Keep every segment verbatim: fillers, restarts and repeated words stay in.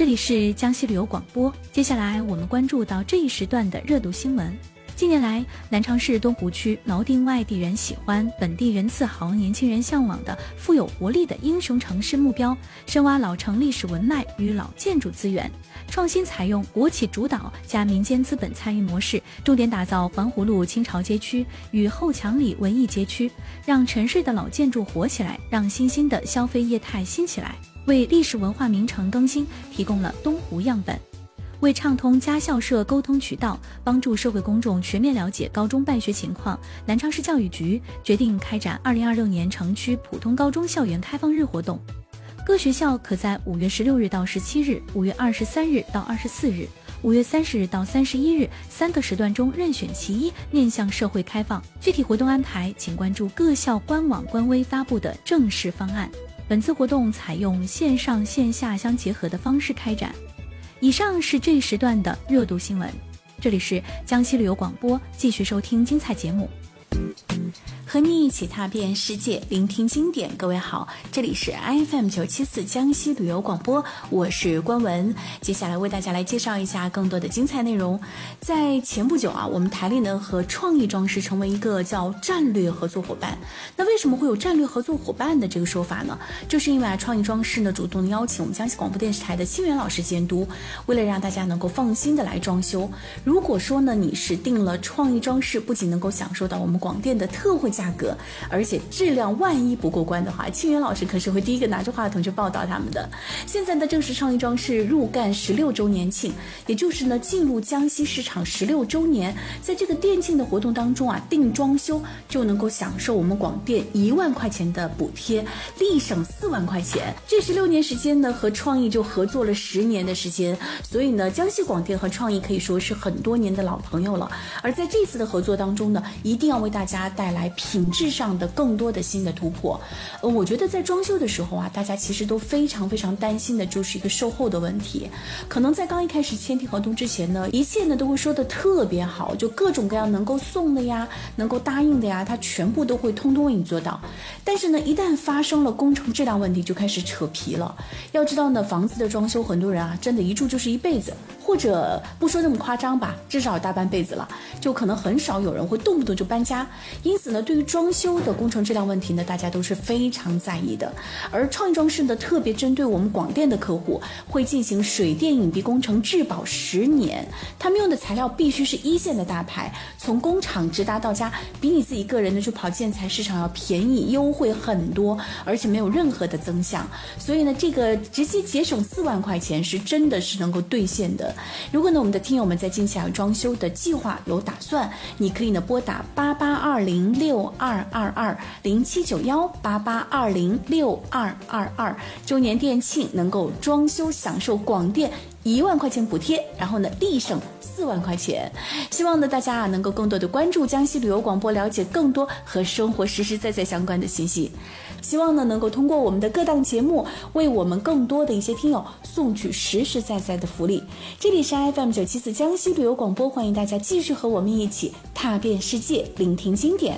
这里是江西旅游广播，接下来我们关注到这一时段的热度新闻。近年来，南昌市东湖区锚定外地人喜欢、本地人自豪、年轻人向往的富有活力的英雄城市目标，深挖老城历史文脉与老建筑资源，创新采用国企主导加民间资本参与模式，重点打造环湖路清朝街区与后墙里文艺街区，让城市的老建筑活起来，让新兴的消费业态兴起来，为历史文化名城更新提供了东湖样本。为畅通家校社沟通渠道，帮助社会公众全面了解高中办学情况，南昌市教育局决定开展二零二六年城区普通高中校园开放日活动。各学校可在五月十六日到十七日、五月二十三日到二十四日、五月三十日到三十一日三个时段中任选其一，面向社会开放。具体活动安排，请关注各校官网官微发布的正式方案。本次活动采用线上线下相结合的方式开展。以上是这一时段的热度新闻，这里是江西旅游广播，继续收听精彩节目，和你一起踏遍世界，聆听经典。各位好，这里是 I F M 九七四江西旅游广播，我是关文。接下来为大家来介绍一下更多的精彩内容。在前不久啊，我们台里呢和创意装饰成为一个叫战略合作伙伴。那为什么会有战略合作伙伴的这个说法呢？就是因为啊，创意装饰呢主动的邀请我们江西广播电视台的清源老师监督，为了让大家能够放心的来装修。如果说呢你是订了创意装饰，不仅能够享受到我们广电的特惠价格，而且质量万一不过关的话，清源老师可是会第一个拿着话筒去报道他们的。现在呢正是创意装饰入干十六周年庆，也就是呢进入江西市场十六周年。在这个店庆的活动当中啊，订装修就能够享受我们广电一万块钱的补贴，立省四万块钱。这十六年时间呢，和创意就合作了十年的时间，所以呢江西广电和创意可以说是很多年的老朋友了。而在这次的合作当中呢，一定要为大家带来品质上的更多的新的突破。呃，我觉得在装修的时候啊，大家其实都非常非常担心的就是一个售后的问题。可能在刚一开始签订合同之前呢，一切呢都会说的特别好，就各种各样能够送的呀，能够答应的呀，他全部都会通通为你做到。但是呢，一旦发生了工程质量问题，就开始扯皮了。要知道呢，房子的装修，很多人啊，真的一住就是一辈子，或者不说那么夸张吧，至少大半辈子了，就可能很少有人会动不动就搬家。因此呢，对于装修的工程质量问题呢，大家都是非常在意的。而创意装饰呢，特别针对我们广电的客户，会进行水电隐蔽工程质保十年。他们用的材料必须是一线的大牌，从工厂直达到家，比你自己个人呢去跑建材市场要便宜优惠很多，而且没有任何的增项。所以呢，这个直接节省四万块钱是真的是能够兑现的。如果呢我们的听友们在近期有装修的计划有打算，你可以呢拨打八八二零六二二二零七九幺八八二零六二二二，周年店庆能够装修享受广电一万块钱补贴，然后呢立省四万块钱。希望呢大家啊能够更多的关注江西旅游广播，了解更多和生活实实在在相关的信息。希望呢能够通过我们的各档节目，为我们更多的一些听友送去实实在在的福利。这里是 F M 九七四江西旅游广播，欢迎大家继续和我们一起踏遍世界，聆听经典。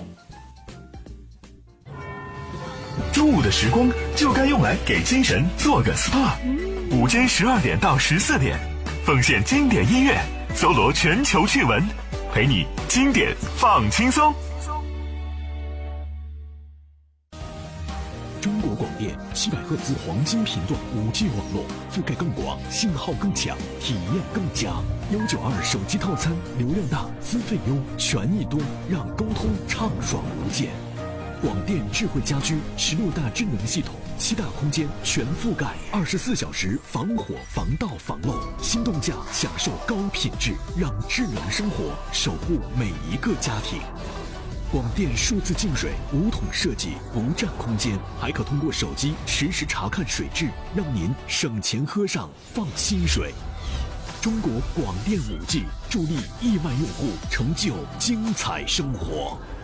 中午的时光就该用来给精神做个 S P A。 午间十二点到十四点，奉献经典音乐，搜罗全球趣闻，陪你经典放轻松。 中国广电七百赫兹黄金频段 五 G 网络，覆盖更广，信号更强，体验更佳。幺九二手机套餐，流量大，资费优，权益多，让沟通畅爽无间。广电智慧家居，十六大智能系统，七大空间全覆盖，二十四小时防火防盗防漏。心动价享受高品质，让智能生活守护每一个家庭。广电数字净水无桶设计，不占空间，还可通过手机实时查看水质，让您省钱喝上放心水。中国广电 五 G 助力亿万用户成就精彩生活。